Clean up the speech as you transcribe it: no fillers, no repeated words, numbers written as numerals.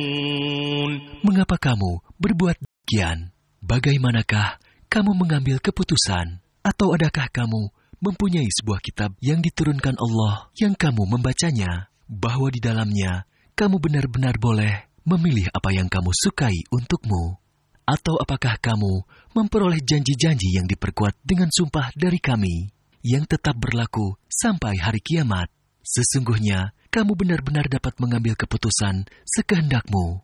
Mengapa kamu berbuat demikian? Bagaimanakah kamu mengambil keputusan? Atau adakah kamu mempunyai sebuah kitab yang diturunkan Allah yang kamu membacanya, bahwa di dalamnya kamu benar-benar boleh memilih apa yang kamu sukai untukmu? Atau apakah kamu memperoleh janji-janji yang diperkuat dengan sumpah dari kami, yang tetap berlaku sampai hari kiamat? Sesungguhnya kamu benar-benar dapat mengambil keputusan sekehendakmu.